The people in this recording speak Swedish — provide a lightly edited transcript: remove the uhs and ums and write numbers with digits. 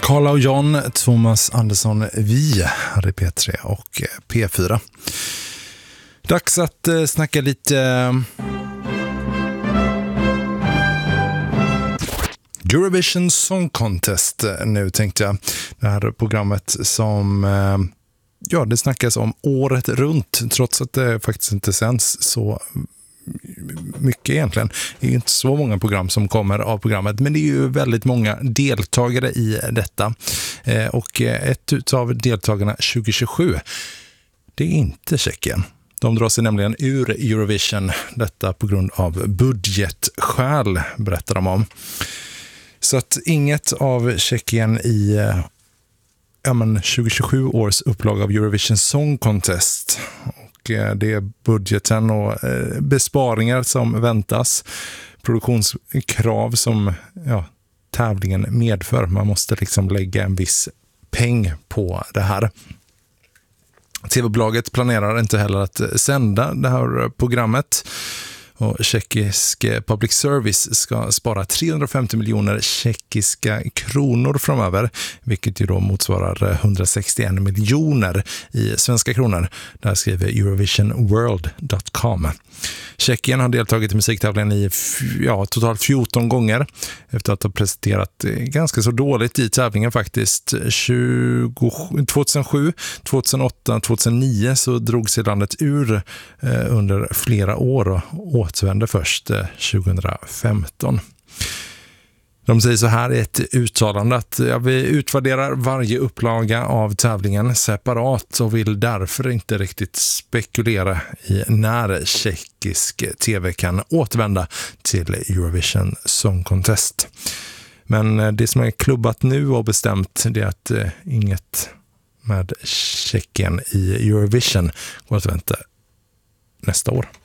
Carla och John, Thomas Andersson, vi här i P3 och P4. Dags att snacka lite Eurovision Song Contest nu, tänkte jag. Det här programmet som det snackas om året runt, trots att det faktiskt inte sänds så mycket egentligen. Det är ju inte så många program som kommer av programmet, men det är ju väldigt många deltagare i detta. Och ett av deltagarna 2027, det är inte Tjeckien. De drar sig nämligen ur Eurovision, detta på grund av budgetskäl, berättar de om. Så att inget av Tjeckien i 2027 års upplag av Eurovision Song Contest. Det är budgeten och besparingar som väntas. Produktionskrav som tävlingen medför. Man måste liksom lägga en viss peng på det här. TV-bolaget planerar inte heller att sända det här programmet. Och tjeckisk public service ska spara 350 miljoner tjeckiska kronor framöver, vilket ju då motsvarar 161 miljoner i svenska kronor. Där skriver eurovisionworld.com. Tjeckien har deltagit i musiktävlingen i totalt 14 gånger efter att ha presenterat ganska så dåligt i tävlingen faktiskt. 2007, 2008, 2009 så drog sig landet ur under flera år och återvände först 2015. De säger så här i ett uttalande att vi utvärderar varje upplaga av tävlingen separat och vill därför inte riktigt spekulera i när tjeckisk tv kan återvända till Eurovision Song Contest. Men det som är klubbat nu och bestämt, det är att inget med Tjeckien i Eurovision går att vänta nästa år.